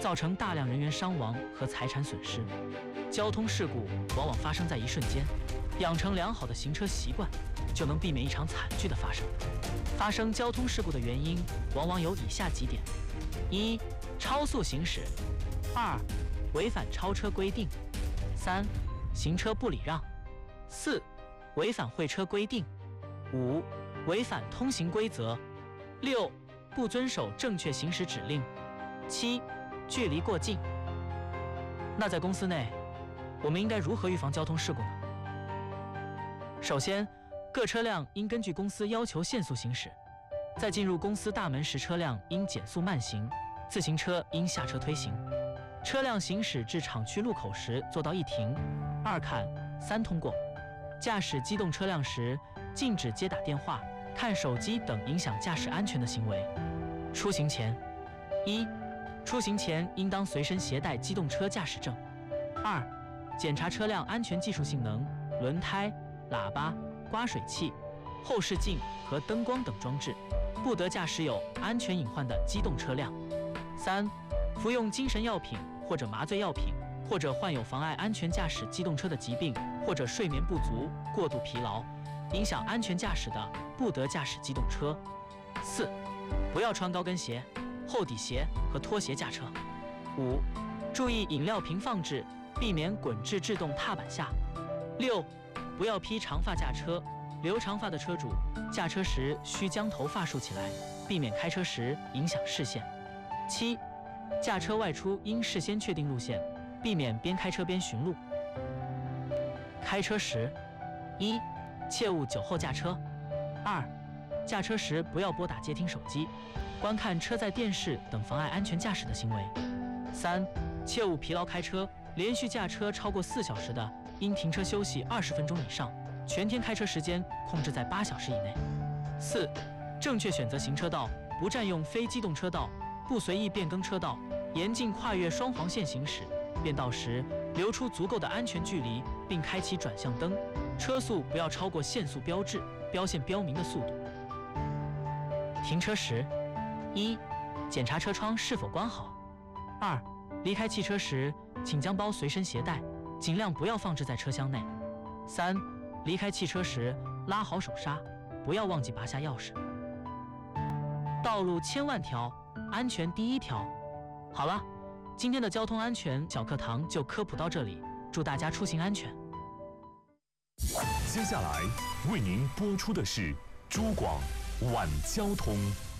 造成大量人员伤亡和财产损失。交通事故往往发生在一瞬间，养成良好的行车习惯，就能避免一场惨剧的发生。发生交通事故的原因往往有以下几点：一、超速行驶；二、违反超车规定；三、行车不礼让；四、违反会车规定；五、违反通行规则；六、不遵守正确行驶指令；七、距离过近。那在公司内，我们应该如何预防交通事故呢？首先，各车辆应根据公司要求限速行驶。在进入公司大门时，车辆应减速慢行，自行车应下车推行。车辆行驶至厂区路口时，做到一停、二看、三通过。驾驶机动车辆时，禁止接打电话、看手机等影响驾驶安全的行为。出行前，一、出行前应当随身携带机动车驾驶证。二、检查车辆安全技术性能，轮胎、喇叭、刮水器、后视镜和灯光等装置，不得驾驶有安全隐患的机动车辆。三、服用精神药品或者麻醉药品，或者患有妨碍安全驾驶机动车的疾病，或者睡眠不足、过度疲劳，影响安全驾驶的，不得驾驶机动车。四、不要穿高跟鞋、厚底鞋和拖鞋驾车。五、注意饮料瓶放置，避免滚至制动踏板下。六、不要披长发驾车，留长发的车主驾车时需将头发竖起来，避免开车时影响视线。七、驾车外出应事先确定路线，避免边开车边寻路。开车时，一、切勿酒后驾车；二、驾车时不要拨打接听手机、观看车载电视等妨碍安全驾驶的行为；三、切勿疲劳开车，连续驾车超过4小时的，应停车休息20分钟以上，全天开车时间控制在8小时以内。四、正确选择行车道，不占用非机动车道，不随意变更车道，严禁跨越双黄线行驶。变道时留出足够的安全距离，并开启转向灯。车速不要超过限速标志、标线标明的速度。停车时，一、检查车窗是否关好；二、离开汽车时，请将包随身携带，尽量不要放置在车厢内；三、离开汽车时拉好手刹，不要忘记拔下钥匙。道路千万条，安全第一条。好了，今天的交通安全小课堂就科普到这里，祝大家出行安全。 接下来为您播出的是珠广晚交通。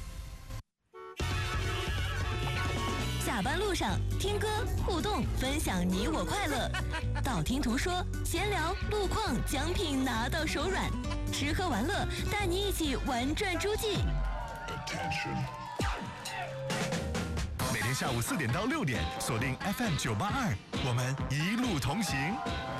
下班路上听歌互动，分享你我快乐。道听途说，闲聊路况，奖品拿到手软。吃喝玩乐，带你一起玩转诸暨。 每天下午4点到6点，锁定 FM982，我们一路同行。